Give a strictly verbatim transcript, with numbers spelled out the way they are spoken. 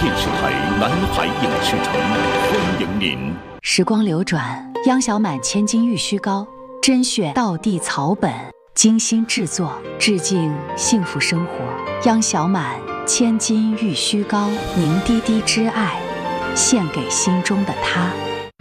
电视台南海影视城欢迎您。 时光流转，央小满千金玉虚高，甄选道地草本，精心制作，致敬幸福生活。央小满千金玉虚高，凝滴滴之爱，献给心中的他。